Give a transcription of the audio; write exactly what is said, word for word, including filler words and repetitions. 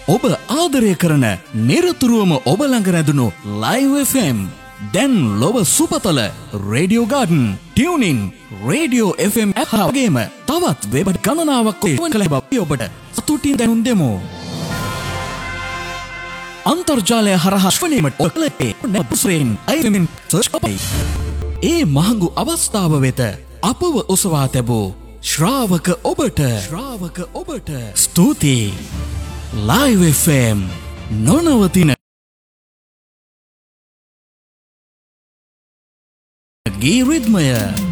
ඔබ ආදරය කරන නිරතුරුවම ඔබ ළඟ රැඳුණු ලයිව් එෆ් එම් දැන් ලොව සුපතල radio garden tuning radio F M app වගේම තවත් වෙබ් ගණනාවක් කළ බව ඔබට සතුටින් දැනුම් දෙමු. අන්තර්ජාලය හරහා ශ්‍රවණීමට ඔකලේ නැපුස්රෙන් අයිමින් සර්ච් අපයි. ඒ මහඟු අවස්ථාව වෙත අපව ඔසවා තැබූ ශ්‍රාවක ඔබට ශ්‍රාවක ඔබට ස්තුතියි. ලයිව් එෆ් එම් නොනවතින ගී රිද්මය.